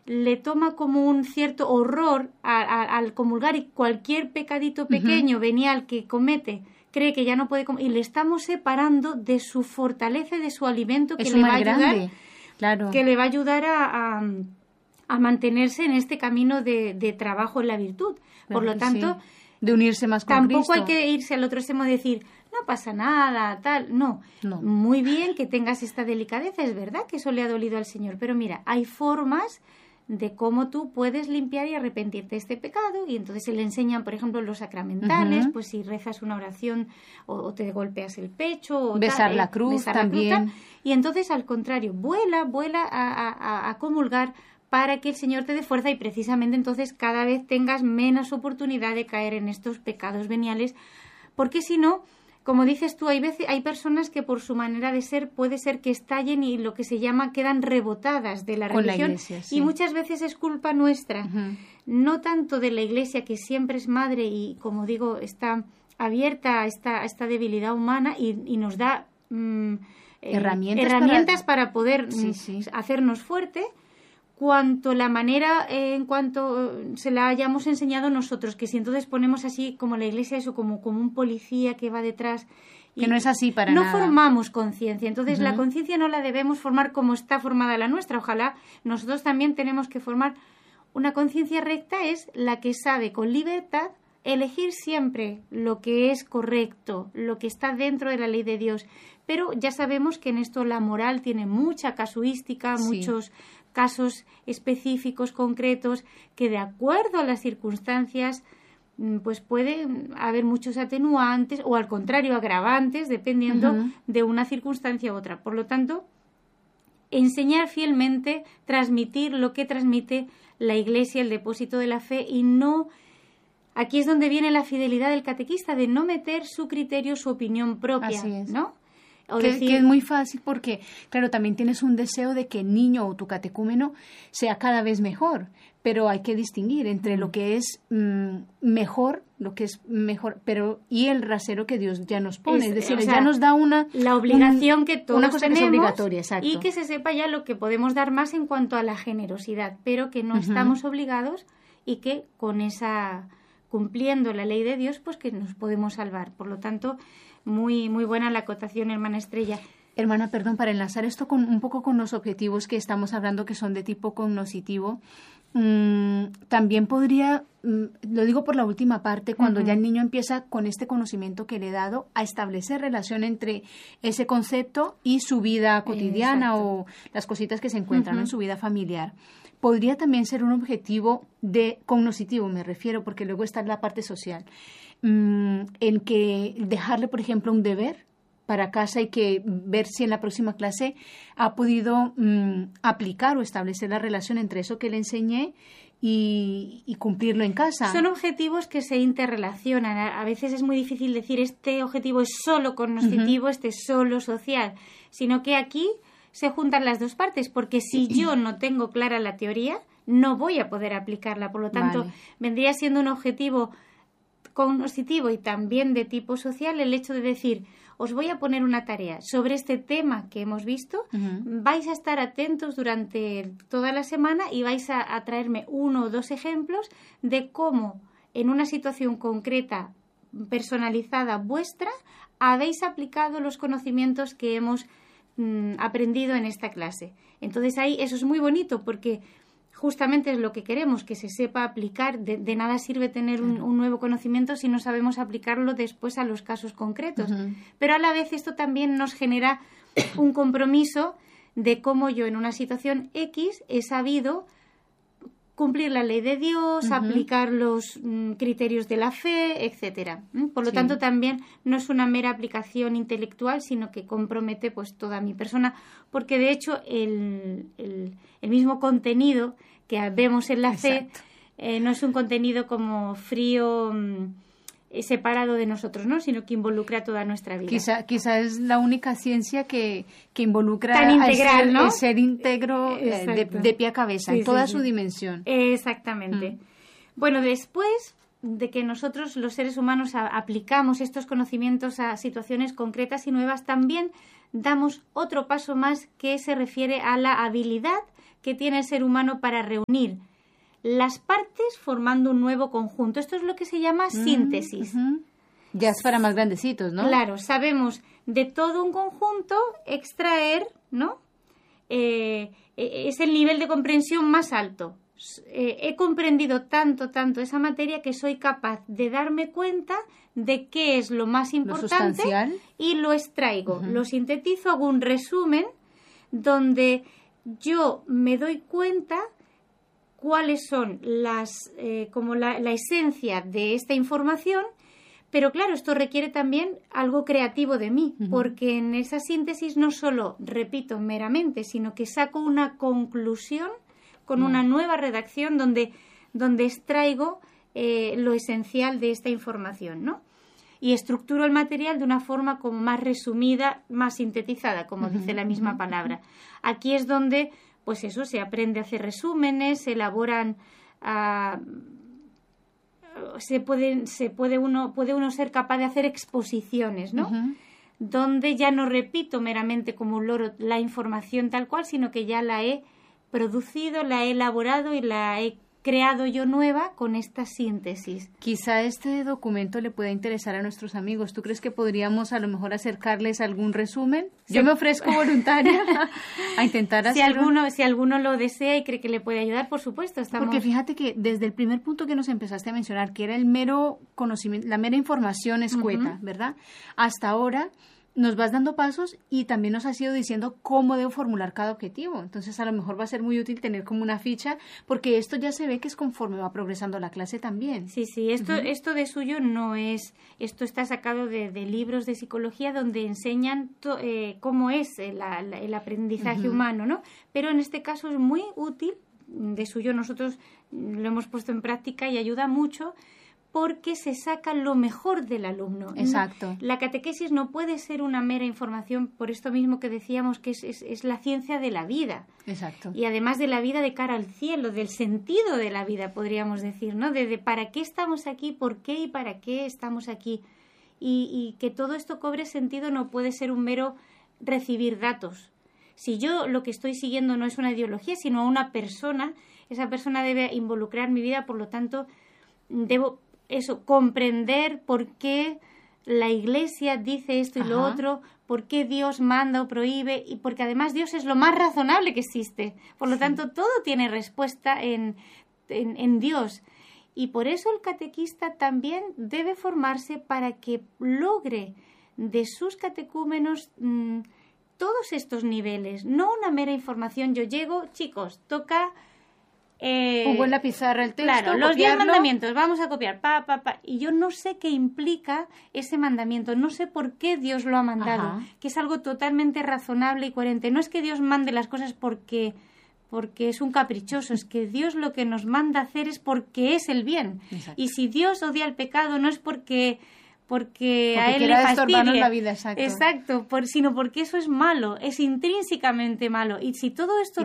le toma como un cierto horror al comulgar, y cualquier pecadito pequeño, venial que comete, cree que ya no puede comer, y le estamos separando de su fortaleza y de su alimento, que le va a ayudar, claro, que le va a ayudar a mantenerse en este camino de trabajo en la virtud. Por lo tanto, de unirse más con tampoco Cristo. hay que irse al otro extremo de decir, no pasa nada, tal. No, muy bien que tengas esta delicadeza, es verdad que eso le ha dolido al Señor, pero mira, hay formas de cómo tú puedes limpiar y arrepentirte de este pecado, y entonces se le enseñan, por ejemplo, los sacramentales, pues si rezas una oración o te golpeas el pecho, o besar la cruz también. Y entonces, al contrario, vuela a comulgar para que el Señor te dé fuerza, y precisamente entonces cada vez tengas menos oportunidad de caer en estos pecados veniales, porque si no, como dices tú, hay personas que por su manera de ser puede ser que estallen y lo que se llama quedan rebotadas de la religión, la Iglesia, y muchas veces es culpa nuestra, no tanto de la Iglesia, que siempre es madre y, como digo, está abierta a esta debilidad humana y nos da herramientas para poder hacernos fuerte, cuanto la manera en cuanto se la hayamos enseñado nosotros, que si entonces ponemos así como la Iglesia, eso como un policía que va detrás, y que no es así para nada. No formamos conciencia, entonces la conciencia no la debemos formar como está formada la nuestra. Ojalá nosotros también tenemos que formar una conciencia recta, es la que sabe con libertad elegir siempre lo que es correcto, lo que está dentro de la ley de Dios. Pero ya sabemos que en esto la moral tiene mucha casuística, muchos casos específicos, concretos, que de acuerdo a las circunstancias pues puede haber muchos atenuantes o al contrario agravantes, dependiendo de una circunstancia u otra. Por lo tanto, enseñar fielmente, transmitir lo que transmite la Iglesia, el depósito de la fe, y no... Aquí es donde viene la fidelidad del catequista, de no meter su criterio, su opinión propia, así es, ¿no? Que es muy fácil porque, claro, también tienes un deseo de que el niño o tu catecúmeno sea cada vez mejor, pero hay que distinguir entre lo que es mejor, pero y el rasero que Dios ya nos pone, es decir, ya nos da la obligación que todos una cosa tenemos, que es obligatoria, exacto. Y que se sepa ya lo que podemos dar más en cuanto a la generosidad, pero que no estamos obligados, y que con esa, cumpliendo la ley de Dios, pues que nos podemos salvar. Por lo tanto, muy buena la acotación, hermana Estrella. Hermana, perdón, para enlazar esto un poco con los objetivos que estamos hablando, que son de tipo cognoscitivo, también podría, lo digo por la última parte, cuando ya el niño empieza con este conocimiento que le he dado a establecer relación entre ese concepto y su vida cotidiana o las cositas que se encuentran en su vida familiar. Podría también ser un objetivo de cognoscitivo, me refiero, porque luego está la parte social, en que dejarle, por ejemplo, un deber para casa y que ver si en la próxima clase ha podido aplicar o establecer la relación entre eso que le enseñé y cumplirlo en casa. Son objetivos que se interrelacionan. A veces es muy difícil decir este objetivo es solo cognoscitivo, este es solo social, sino que aquí se juntan las dos partes, porque si yo no tengo clara la teoría, no voy a poder aplicarla. Por lo tanto, vendría siendo un objetivo cognoscitivo y también de tipo social el hecho de decir, os voy a poner una tarea sobre este tema que hemos visto, vais a estar atentos durante toda la semana y vais a traerme 1 o 2 ejemplos de cómo en una situación concreta, personalizada vuestra, habéis aplicado los conocimientos que hemos aprendido en esta clase. Entonces ahí eso es muy bonito, porque justamente es lo que queremos, que se sepa aplicar. De nada sirve tener un nuevo conocimiento si no sabemos aplicarlo después a los casos concretos. Pero a la vez esto también nos genera un compromiso de cómo yo en una situación X he sabido cumplir la ley de Dios, aplicar los criterios de la fe, etcétera. Por lo tanto, también no es una mera aplicación intelectual, sino que compromete pues toda mi persona, porque de hecho el mismo contenido que vemos en la fe no es un contenido como frío, separado de nosotros, ¿no? Sino que involucra toda nuestra vida. Quizá es la única ciencia que involucra tan integral, ¿no? El ser íntegro de pie a cabeza, en toda su dimensión. Exactamente. Bueno, después de que nosotros los seres humanos aplicamos estos conocimientos a situaciones concretas y nuevas, también damos otro paso más que se refiere a la habilidad que tiene el ser humano para reunir las partes formando un nuevo conjunto. Esto es lo que se llama síntesis. Ya es para más grandecitos, ¿no? Claro, sabemos de todo un conjunto extraer, ¿no? Es el nivel de comprensión más alto. He comprendido tanto esa materia que soy capaz de darme cuenta de qué es lo más importante y lo extraigo, lo sintetizo, hago un resumen donde yo me doy cuenta cuáles son como la esencia de esta información. Pero claro, esto requiere también algo creativo de mí, porque en esa síntesis no solo repito meramente, sino que saco una conclusión con una nueva redacción donde extraigo lo esencial de esta información, ¿no? Y estructuro el material de una forma como más resumida, más sintetizada, como dice la misma palabra. Aquí es donde, pues eso, se aprende a hacer resúmenes, se elaboran... puede uno ser capaz de hacer exposiciones, ¿no? Donde ya no repito meramente como un loro la información tal cual, sino que ya la he producido, la he elaborado y la he creado yo nueva con esta síntesis. Quizá este documento le pueda interesar a nuestros amigos. ¿Tú crees que podríamos a lo mejor acercarles algún resumen? Yo me ofrezco voluntaria a intentar hacerlo. Si alguno lo desea y cree que le puede ayudar, por supuesto. Porque fíjate que desde el primer punto que nos empezaste a mencionar, que era el mero conocimiento, la mera información escueta, ¿verdad? Hasta ahora nos vas dando pasos y también nos has ido diciendo cómo debo formular cada objetivo. Entonces, a lo mejor va a ser muy útil tener como una ficha, porque esto ya se ve que es conforme va progresando la clase también. Sí, esto de suyo no es... Esto está sacado de libros de psicología donde enseñan cómo es el aprendizaje humano, ¿no? Pero en este caso es muy útil. De suyo nosotros lo hemos puesto en práctica y ayuda mucho, porque se saca lo mejor del alumno. Exacto. La catequesis no puede ser una mera información, por esto mismo que decíamos que es la ciencia de la vida. Exacto. Y además de la vida de cara al cielo, del sentido de la vida, podríamos decir, ¿no? De para qué estamos aquí, por qué y para qué estamos aquí. Y que todo esto cobre sentido no puede ser un mero recibir datos. Si yo lo que estoy siguiendo no es una ideología, sino a una persona, esa persona debe involucrar mi vida, por lo tanto, debo... comprender por qué la Iglesia dice esto y lo otro, por qué Dios manda o prohíbe, y porque además Dios es lo más razonable que existe. Por lo tanto, todo tiene respuesta en Dios. Y por eso el catequista también debe formarse para que logre de sus catecúmenos todos estos niveles. No una mera información. Yo llego, chicos, toca... pongo en la pizarra el texto, claro, los 10 mandamientos, vamos a copiar, y yo no sé qué implica ese mandamiento, no sé por qué Dios lo ha mandado, que es algo totalmente razonable y coherente. No es que Dios mande las cosas porque es un caprichoso, es que Dios lo que nos manda hacer es porque es el bien. Exacto. Y si Dios odia el pecado no es porque a él le fastidia la vida, exacto, sino porque eso es malo, es intrínsecamente malo. Y si todo esto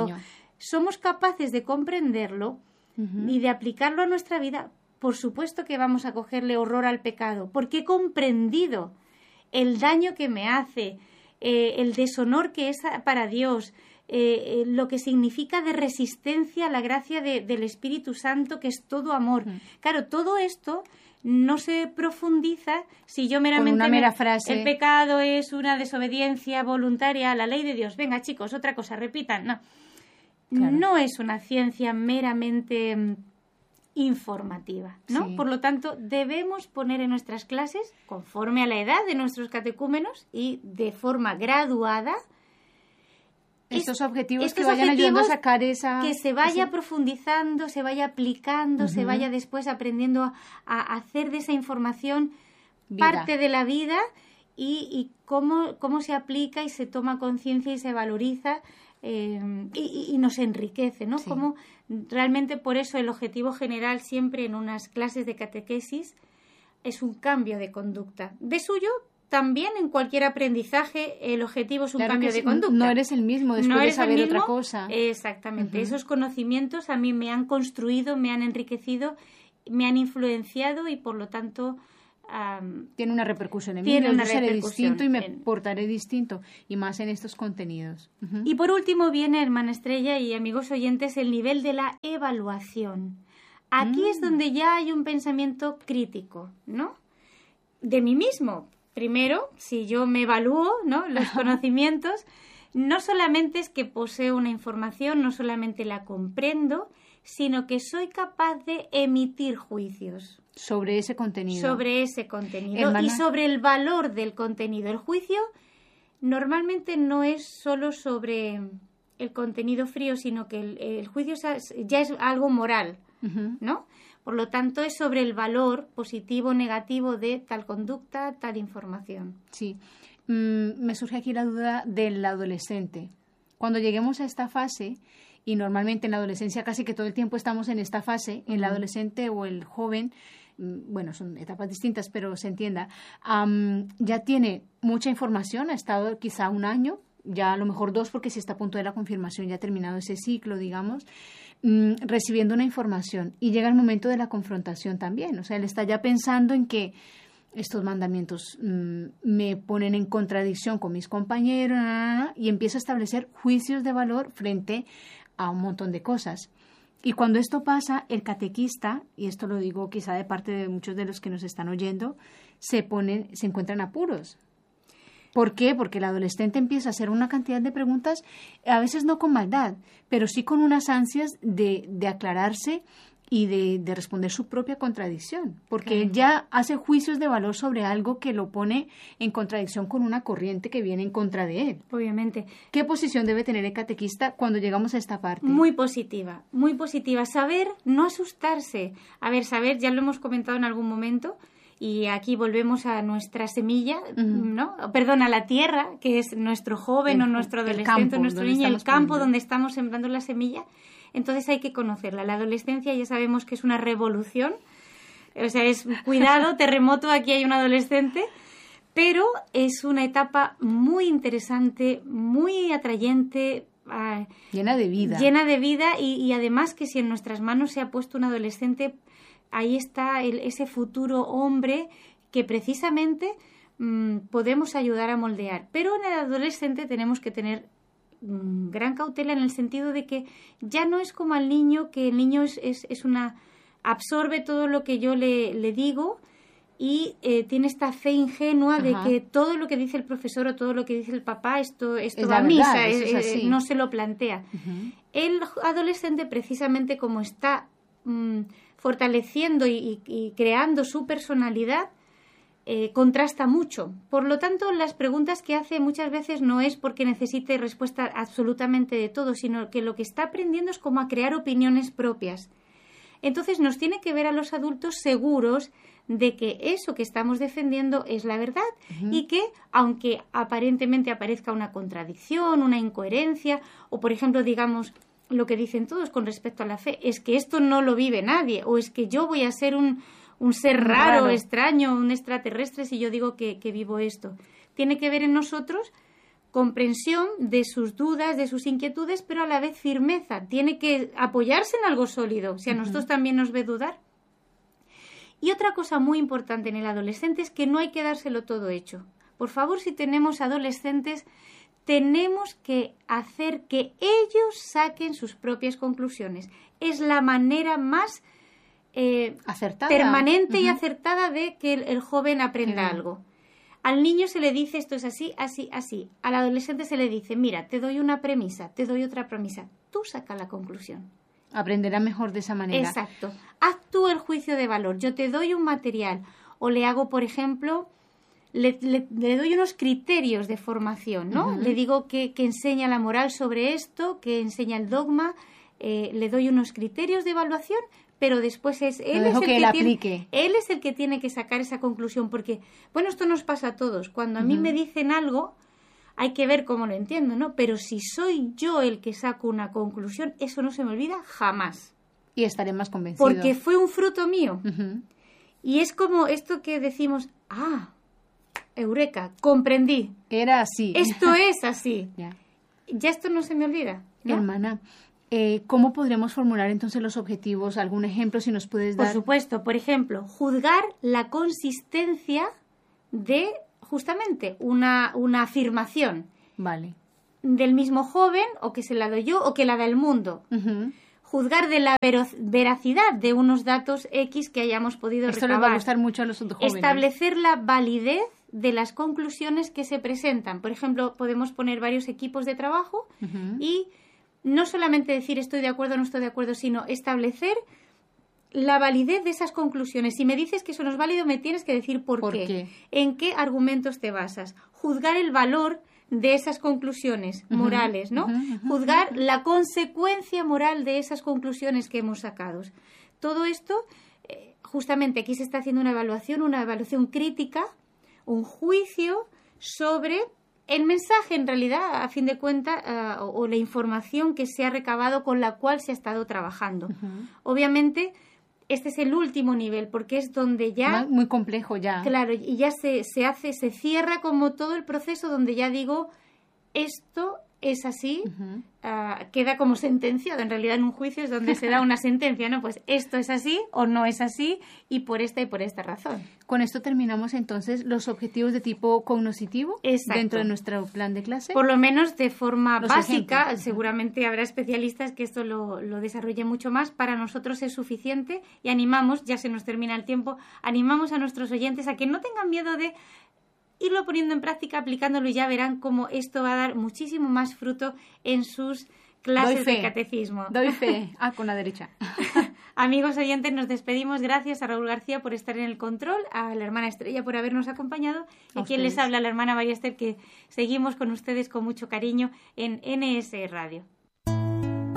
somos capaces de comprenderlo y de aplicarlo a nuestra vida, por supuesto que vamos a cogerle horror al pecado, porque he comprendido el daño que me hace, el deshonor que es para Dios, lo que significa de resistencia a la gracia del Espíritu Santo, que es todo amor. Claro, todo esto no se profundiza si yo meramente... Con una mera frase. El pecado es una desobediencia voluntaria a la ley de Dios. Venga, chicos, otra cosa, repitan. No. Claro. No es una ciencia meramente informativa, ¿no? Sí. Por lo tanto, debemos poner en nuestras clases, conforme a la edad de nuestros catecúmenos y de forma graduada, estos objetivos que vayan ayudando a sacar esa... Que se vaya profundizando, se vaya aplicando, se vaya después aprendiendo a hacer de esa información parte de la vida y cómo se aplica y se toma conciencia y se valoriza y nos enriquece, ¿no? Sí. Como realmente por eso el objetivo general siempre en unas clases de catequesis es un cambio de conducta. De suyo, también en cualquier aprendizaje el objetivo es un cambio de conducta. No eres el mismo después de saber otra cosa. Exactamente. Esos conocimientos a mí me han construido, me han enriquecido, me han influenciado y por lo tanto tiene una repercusión en mí, yo seré distinto y me portaré distinto, y más en estos contenidos. Y por último viene, hermana Estrella y amigos oyentes, el nivel de la evaluación. Aquí es donde ya hay un pensamiento crítico, ¿no? De mí mismo. Primero, si yo me evalúo, ¿no? Los conocimientos, no solamente es que poseo una información, no solamente la comprendo, sino que soy capaz de emitir juicios. Sobre ese contenido. Sobre ese contenido y sobre el valor del contenido. El juicio normalmente no es solo sobre el contenido frío, sino que el juicio ya es algo moral, ¿no? Por lo tanto, es sobre el valor positivo o negativo de tal conducta, tal información. Sí. Me surge aquí la duda del adolescente. Cuando lleguemos a esta fase, y normalmente en la adolescencia casi que todo el tiempo estamos en esta fase, el adolescente o el joven, bueno, son etapas distintas, pero se entienda, ya tiene mucha información, ha estado quizá un año, ya a lo mejor 2, porque si está a punto de la confirmación, ya ha terminado ese ciclo, digamos, recibiendo una información, y llega el momento de la confrontación también. O sea, él está ya pensando en que estos mandamientos me ponen en contradicción con mis compañeros, y empieza a establecer juicios de valor frente a un montón de cosas. Y cuando esto pasa, el catequista, y esto lo digo quizá de parte de muchos de los que nos están oyendo, se encuentran apuros. ¿Por qué? Porque el adolescente empieza a hacer una cantidad de preguntas, a veces no con maldad, pero sí con unas ansias de aclararse y de responder su propia contradicción, porque él ya hace juicios de valor sobre algo que lo pone en contradicción con una corriente que viene en contra de él. Obviamente. ¿Qué posición debe tener el catequista cuando llegamos a esta parte? Muy positiva, muy positiva. Saber, no asustarse. A ver, saber, ya lo hemos comentado en algún momento, y aquí volvemos a nuestra semilla, ¿no? Perdón, a la tierra, que es nuestro joven o nuestro adolescente, nuestro niño, el campo donde estamos sembrando la semilla. Entonces hay que conocerla. La adolescencia ya sabemos que es una revolución, o sea, es cuidado, terremoto, aquí hay un adolescente, pero es una etapa muy interesante, muy atrayente. Llena de vida. Llena de vida y además que si en nuestras manos se ha puesto un adolescente, ahí está ese futuro hombre que precisamente podemos ayudar a moldear. Pero en el adolescente tenemos que tener gran cautela en el sentido de que ya no es como al niño, que el niño absorbe todo lo que yo le digo y tiene esta fe ingenua de que todo lo que dice el profesor o todo lo que dice el papá, esto va a misa, no se lo plantea. El adolescente, precisamente como está fortaleciendo y creando su personalidad, contrasta mucho. Por lo tanto, las preguntas que hace muchas veces no es porque necesite respuesta absolutamente de todo, sino que lo que está aprendiendo es como a crear opiniones propias. Entonces, nos tiene que ver a los adultos seguros de que eso que estamos defendiendo es la verdad y que, aunque aparentemente aparezca una contradicción, una incoherencia, o por ejemplo, digamos, lo que dicen todos con respecto a la fe, es que esto no lo vive nadie, o es que yo voy a ser un ser raro, extraño, un extraterrestre si yo digo que vivo esto. Tiene que ver en nosotros comprensión de sus dudas, de sus inquietudes, pero a la vez firmeza. Tiene que apoyarse en algo sólido, si a nosotros también nos ve dudar. Y otra cosa muy importante en el adolescente es que no hay que dárselo todo hecho. Por favor, si tenemos adolescentes, tenemos que hacer que ellos saquen sus propias conclusiones. Es la manera más acertada, permanente y acertada de que el joven aprenda algo. Al niño se le dice esto es así, así, así. Al adolescente se le dice, mira, te doy una premisa, te doy otra premisa. Tú saca la conclusión. Aprenderá mejor de esa manera. Exacto. Haz tú el juicio de valor. Yo te doy un material o le hago, por ejemplo, le doy unos criterios de formación, ¿no? Le digo que enseña la moral sobre esto, que enseña el dogma, le doy unos criterios de evaluación, pero después él es el que tiene que sacar esa conclusión, porque, bueno, esto nos pasa a todos. Cuando a mí me dicen algo, hay que ver cómo lo entiendo, ¿no? Pero si soy yo el que saco una conclusión, eso no se me olvida jamás. Y estaré más convencido. Porque fue un fruto mío. Y es como esto que decimos, eureka, comprendí. Era así. Esto es así. Ya esto no se me olvida, ¿no? Hermana, ¿cómo podremos formular entonces los objetivos? ¿Algún ejemplo si nos puedes dar? Por supuesto, por ejemplo, juzgar la consistencia de justamente una afirmación. Vale. Del mismo joven, o que se la doy yo, o que la da el mundo. Uh-huh. Juzgar de la veracidad de unos datos X que hayamos podido Esto recabar. les va a gustar mucho a los jóvenes. Establecer la validez de las conclusiones que se presentan. Por ejemplo, podemos poner varios equipos de trabajo y no solamente decir estoy de acuerdo o no estoy de acuerdo, sino establecer la validez de esas conclusiones. Si me dices que eso no es válido, me tienes que decir por qué. ¿En qué argumentos te basas? Juzgar el valor de esas conclusiones morales, ¿no? Juzgar la consecuencia moral de esas conclusiones que hemos sacado. Todo esto, justamente aquí se está haciendo una evaluación crítica, un juicio sobre el mensaje, en realidad, a fin de cuentas, o la información que se ha recabado con la cual se ha estado trabajando. Obviamente, este es el último nivel, porque es donde ya... Muy complejo ya. Claro, y ya se cierra como todo el proceso donde ya digo, esto es así, queda como sentenciado. En realidad, en un juicio es donde se da una sentencia, ¿no? Pues esto es así o no es así y por esta razón. Con esto terminamos entonces los objetivos de tipo cognoscitivo. Exacto. Dentro de nuestro plan de clase. Por lo menos de forma los básica. ejemplos. Seguramente habrá especialistas que esto lo desarrollen mucho más. Para nosotros es suficiente y animamos, ya se nos termina el tiempo, animamos a nuestros oyentes a que no tengan miedo de irlo poniendo en práctica, aplicándolo, y ya verán cómo esto va a dar muchísimo más fruto en sus clases de catecismo. Doy fe. Con la derecha. Amigos oyentes, nos despedimos. Gracias a Raúl García por estar en el control, a la hermana Estrella por habernos acompañado y a quien les habla, la hermana María Esther, que seguimos con ustedes con mucho cariño en NS Radio.